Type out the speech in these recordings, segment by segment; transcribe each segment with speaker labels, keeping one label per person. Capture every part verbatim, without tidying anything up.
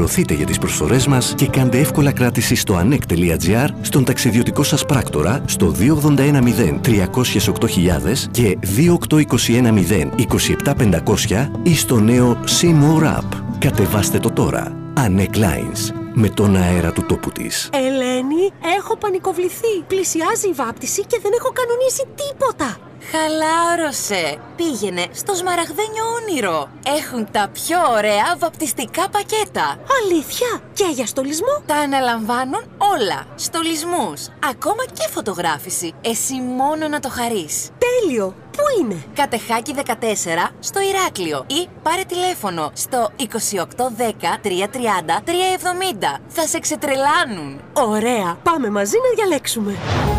Speaker 1: ενημερωθείτε για τις προσφορές μας και κάντε εύκολα κράτηση στο ανεκ τελεία τζι άρ, στον ταξιδιωτικό σας πράκτορα, στο δύο ογδόντα ένα μηδέν τριακόσια οκτώ χιλιάδες και δύο οκτώ είκοσι ένα μηδέν είκοσι επτά πεντακόσια ή στο νέο See More App. Κατεβάστε το τώρα. Ανεκ Lines. Με τον αέρα του τόπου της.
Speaker 2: Ελένη, έχω πανικοβληθεί. Πλησιάζει η βάπτιση και δεν έχω κανονίσει τίποτα.
Speaker 3: Χαλάρωσε. Πήγαινε στο Σμαραγδένιο Όνειρο. Έχουν τα πιο ωραία βαπτιστικά πακέτα.
Speaker 2: Αλήθεια? Και για στολισμό?
Speaker 3: Τα αναλαμβάνουν όλα. Στολισμούς, ακόμα και φωτογράφηση. Εσύ μόνο να το χαρείς.
Speaker 2: Τέλειο. Πού είναι?
Speaker 3: Κατεχάκη δεκατέσσερα στο Ηράκλειο ή πάρε τηλέφωνο στο είκοσι οκτώ δέκα τριακόσια τριάντα τριακόσια εβδομήντα. Θα σε ξετρελάνουν.
Speaker 2: Ωραία. Πάμε μαζί να διαλέξουμε.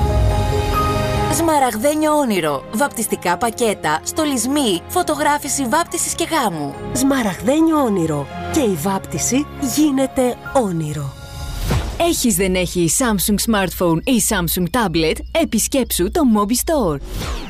Speaker 3: Σμαραγδένιο Όνειρο. Βαπτιστικά πακέτα, στολισμοί, φωτογράφηση βάπτισης και γάμου.
Speaker 2: Σμαραγδένιο Όνειρο. Και η βάπτιση γίνεται όνειρο.
Speaker 4: Έχεις δεν έχει Samsung Smartphone ή Samsung Tablet, επισκέψου το Mobi Store.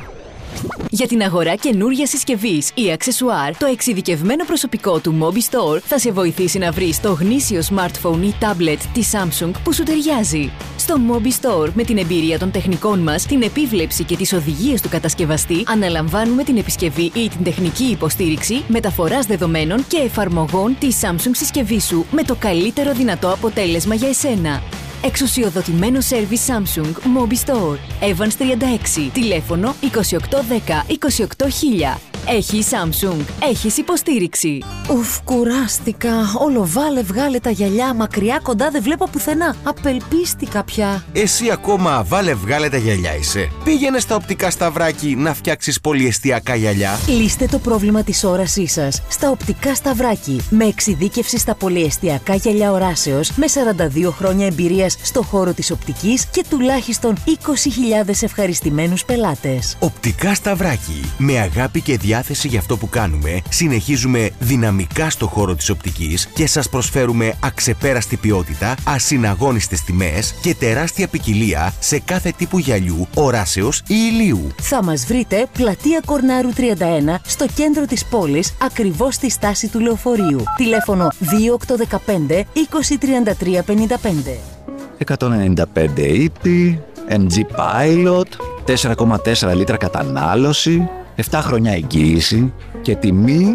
Speaker 4: Για την αγορά καινούργιας συσκευής ή αξεσουάρ, το εξειδικευμένο προσωπικό του Mobi Store θα σε βοηθήσει να βρεις το γνήσιο smartphone ή tablet της Samsung που σου ταιριάζει. Στο Mobi Store, με την εμπειρία των τεχνικών μας, την επίβλεψη και τις οδηγίες του κατασκευαστή, αναλαμβάνουμε την επισκευή ή την τεχνική υποστήριξη, μεταφοράς δεδομένων και εφαρμογών της Samsung συσκευής σου με το καλύτερο δυνατό αποτέλεσμα για εσένα. Εξουσιοδοτημένο σέρβις Samsung Mobi Store. Evans τριάντα έξι. Τηλέφωνο είκοσι οκτώ δέκα είκοσι οκτώ χίλια. Έχει Samsung. Έχεις υποστήριξη.
Speaker 5: Ουφ, κουράστηκα. Όλο βάλε βγάλε τα γυαλιά. Μακριά κοντά δεν βλέπω πουθενά. Απελπίστηκα πια.
Speaker 6: Εσύ ακόμα βάλε βγάλε τα γυαλιά είσαι. Πήγαινε στα οπτικά Σταυράκι να φτιάξεις πολυεστιακά γυαλιά.
Speaker 5: Λύστε το πρόβλημα της όρασής σας στα οπτικά Σταυράκι. Με εξειδίκευση στα πολυεστιακά γυαλιά οράσεως, με σαράντα δύο χρόνια εμπειρίας στο χώρο της οπτικής και τουλάχιστον είκοσι χιλιάδες ευχαριστημένους πελάτες.
Speaker 6: Οπτικά Σταυράκι. Με αγάπη και διάθεση για αυτό που κάνουμε, συνεχίζουμε δυναμικά στο χώρο της οπτικής και σας προσφέρουμε αξεπέραστη ποιότητα, ασυναγώνιστες τιμές και τεράστια ποικιλία σε κάθε τύπου γυαλιού, οράσεως ή ηλίου.
Speaker 5: Θα μας βρείτε πλατεία Κορνάρου τριάντα ένα στο κέντρο της πόλης, ακριβώς στη στάση του λεωφορείου. Τηλέφωνο δύο οκτώ ένα πέντε είκοσι τριάντα τρία πενήντα πέντε.
Speaker 7: εκατόν ενενήντα πέντε ύπη, εμ τζι Pilot, τέσσερα κόμμα τέσσερα λίτρα κατανάλωση, επτά χρόνια εγγύηση και τιμή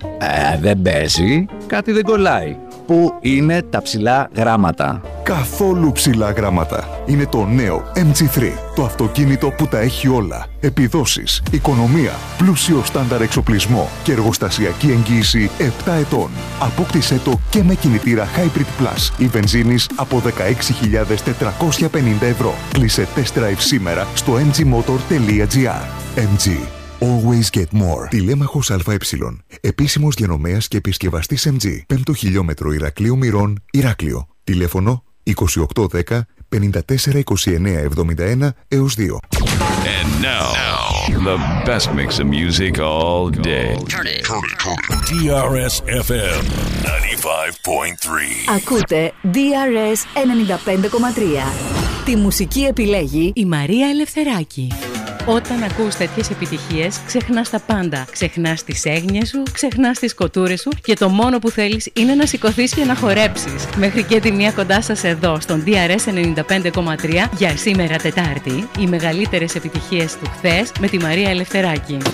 Speaker 7: ε, δεν παίζει, κάτι δεν κολλάει. Πού είναι τα ψηλά γράμματα?
Speaker 8: Καθόλου ψηλά γράμματα. Είναι το νέο εμ τζι θρι. Το αυτοκίνητο που τα έχει όλα. Επιδόσεις, οικονομία, πλούσιο στάνταρ εξοπλισμό και εργοστασιακή εγγύηση επτά ετών. Απόκτησέ το και με κινητήρα Hybrid Plus ή βενζίνης από δεκαέξι χιλιάδες τετρακόσια πενήντα ευρώ. Κλείσε test drive σήμερα στο εμ τζι motor τελεία τζι άρ. εμ τζι. Always get more. Τηλέμαχος ΑΕ. Επίσημος διανομέας και επισκευαστής εμ τζι. Πέμπτο χιλιόμετρο Ηρακλείου Μυρών, Ηράκλειο. Τηλέφωνο είκοσι οκτώ δέκα πενήντα τέσσερα είκοσι εννέα εβδομήντα ένα έως δύο.
Speaker 9: And now, now, the best mix of music all day. Turn it, turn it, turn it. ντι αρ ες εφ εμ ενενήντα πέντε κόμμα τρία.
Speaker 4: Ακούτε ντι αρ ες ενενήντα πέντε κόμμα τρία. Τη μουσική επιλέγει η Μαρία Ελευθεράκη.
Speaker 10: Όταν ακούς τέτοιες επιτυχίες, ξεχνάς τα πάντα. Ξεχνάς τις έγνοιες σου, ξεχνάς τις κοτούρες σου και το μόνο που θέλεις είναι να σηκωθείς και να χορέψεις. Μέχρι και τη μία κοντά σας εδώ, στον ντι αρ ες ενενήντα πέντε κόμμα τρία, για σήμερα Τετάρτη, οι μεγαλύτερες επιτυχίες του χθες με τη Μαρία Ελευθεράκη.